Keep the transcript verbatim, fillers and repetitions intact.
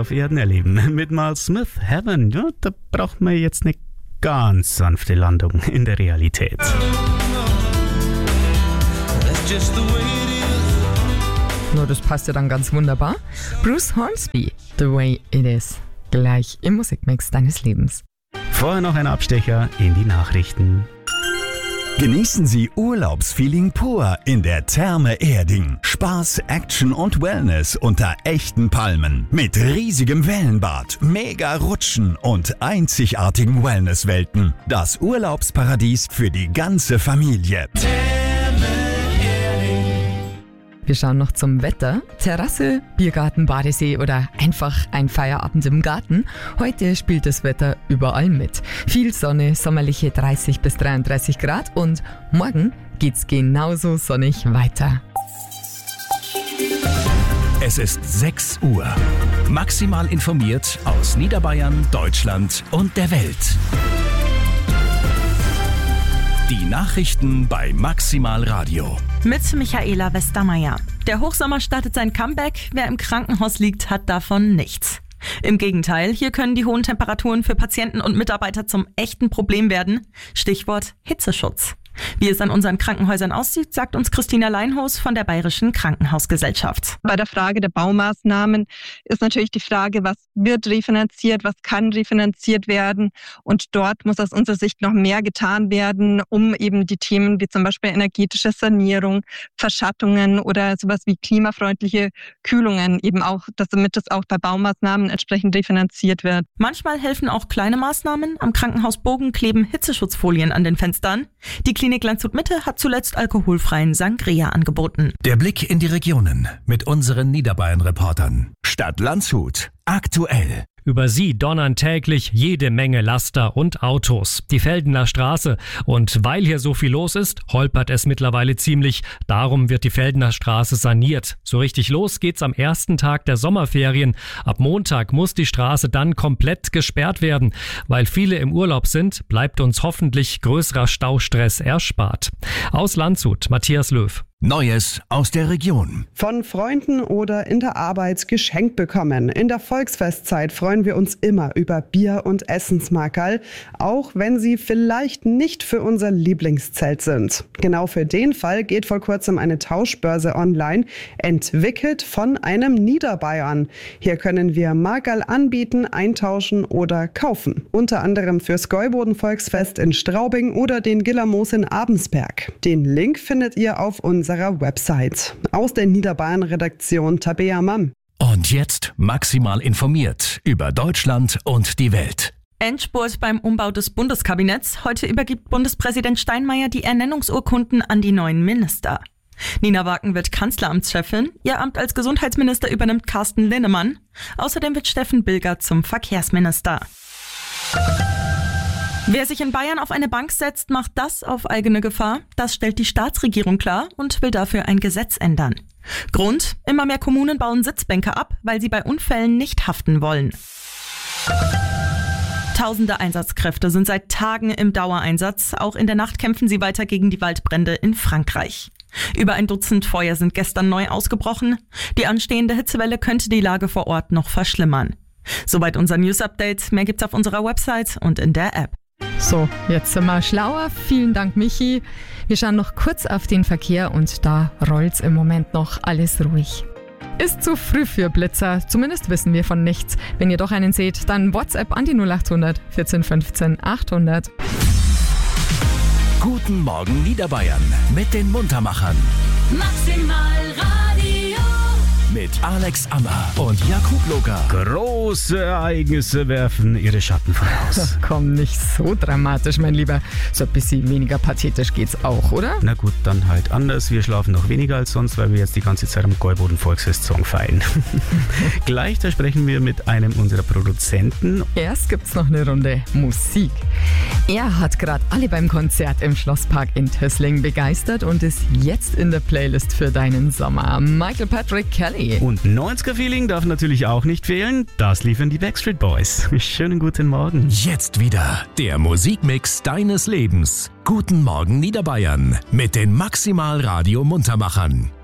auf Erden erleben. Mit Miles Smith, Heaven, ja, da braucht man jetzt eine ganz sanfte Landung in der Realität. Nur das passt ja dann ganz wunderbar. Bruce Hornsby, The Way It Is. Gleich im Musikmix deines Lebens. Vorher noch ein Abstecher in die Nachrichten. Genießen Sie Urlaubsfeeling pur in der Therme Erding. Spaß, Action und Wellness unter echten Palmen. Mit riesigem Wellenbad, mega Rutschen und einzigartigen Wellnesswelten. Das Urlaubsparadies für die ganze Familie. Wir schauen noch zum Wetter. Terrasse, Biergarten, Badesee oder einfach ein Feierabend im Garten. Heute spielt das Wetter überall mit. Viel Sonne, sommerliche dreißig bis dreiunddreißig Grad und morgen geht's genauso sonnig weiter. Es ist sechs Uhr. Maximal informiert aus Niederbayern, Deutschland und der Welt. Die Nachrichten bei Maximal Radio. Mit Michaela Westermeier. Der Hochsommer startet sein Comeback. Wer im Krankenhaus liegt, hat davon nichts. Im Gegenteil, hier können die hohen Temperaturen für Patienten und Mitarbeiter zum echten Problem werden. Stichwort Hitzeschutz. Wie es an unseren Krankenhäusern aussieht, sagt uns Christina Leinhos von der Bayerischen Krankenhausgesellschaft. Bei der Frage der Baumaßnahmen ist natürlich die Frage, was wird refinanziert, was kann refinanziert werden. Und dort muss aus unserer Sicht noch mehr getan werden, um eben die Themen wie zum Beispiel energetische Sanierung, Verschattungen oder sowas wie klimafreundliche Kühlungen eben auch, damit das auch bei Baumaßnahmen entsprechend refinanziert wird. Manchmal helfen auch kleine Maßnahmen. Am Krankenhaus Bogen kleben Hitzeschutzfolien an den Fenstern. Die Klinik Landshut-Mitte hat zuletzt alkoholfreien Sangria angeboten. Der Blick in die Regionen mit unseren Niederbayern-Reportern. Stadt Landshut. Aktuell. Über sie donnern täglich jede Menge Laster und Autos. Die Feldener Straße. Und weil hier so viel los ist, holpert es mittlerweile ziemlich. Darum wird die Feldener Straße saniert. So richtig los geht's am ersten Tag der Sommerferien. Ab Montag muss die Straße dann komplett gesperrt werden. Weil viele im Urlaub sind, bleibt uns hoffentlich größerer Staustress erspart. Aus Landshut, Matthias Löw. Neues aus der Region. Von Freunden oder in der Arbeit geschenkt bekommen. In der Volksfestzeit freuen wir uns immer über Bier- und Essensmarkerl, auch wenn sie vielleicht nicht für unser Lieblingszelt sind. Genau für den Fall geht vor kurzem eine Tauschbörse online, entwickelt von einem Niederbayern. Hier können wir Markerl anbieten, eintauschen oder kaufen. Unter anderem fürs Gäuboden-Volksfest in Straubing oder den Gillermoos in Abensberg. Den Link findet ihr auf unserer Website. Aus der Niederbayern-Redaktion Tabea Mann. Und jetzt maximal informiert über Deutschland und die Welt. Endspurt beim Umbau des Bundeskabinetts. Heute übergibt Bundespräsident Steinmeier die Ernennungsurkunden an die neuen Minister. Nina Waken wird Kanzleramtschefin. Ihr Amt als Gesundheitsminister übernimmt Carsten Linnemann. Außerdem wird Steffen Bilger zum Verkehrsminister. Wer sich in Bayern auf eine Bank setzt, macht das auf eigene Gefahr. Das stellt die Staatsregierung klar und will dafür ein Gesetz ändern. Grund: immer mehr Kommunen bauen Sitzbänke ab, weil sie bei Unfällen nicht haften wollen. Tausende Einsatzkräfte sind seit Tagen im Dauereinsatz. Auch in der Nacht kämpfen sie weiter gegen die Waldbrände in Frankreich. Über ein Dutzend Feuer sind gestern neu ausgebrochen. Die anstehende Hitzewelle könnte die Lage vor Ort noch verschlimmern. Soweit unser News-Update. Mehr gibt's auf unserer Website und in der App. So, jetzt sind wir schlauer. Vielen Dank, Michi. Wir schauen noch kurz auf den Verkehr und da rollt's im Moment noch alles ruhig. Ist zu früh für Blitzer, zumindest wissen wir von nichts. Wenn ihr doch einen seht, dann WhatsApp an die null acht hundert vierzehn fünfzehn achthundert. Guten Morgen Niederbayern mit den Muntermachern. Maximal Radio. Mit Alex Ammer und Jakub Loka. Große Ereignisse werfen ihre Schatten voraus. Komm, nicht so dramatisch, mein Lieber. So ein bisschen weniger pathetisch geht's auch, oder? Na gut, dann halt anders. Wir schlafen noch weniger als sonst, weil wir jetzt die ganze Zeit am Gäuboden-Volksfest-Song feiern. Gleich, da sprechen wir mit einem unserer Produzenten. Erst gibt's noch eine Runde Musik. Er hat gerade alle beim Konzert im Schlosspark in Tössling begeistert und ist jetzt in der Playlist für deinen Sommer. Michael Patrick Kelly. Und neunziger-Feeling darf natürlich auch nicht fehlen. Das liefern die Backstreet Boys. Schönen guten Morgen. Jetzt wieder der Musikmix deines Lebens. Guten Morgen Niederbayern mit den Maximal Radio Muntermachern.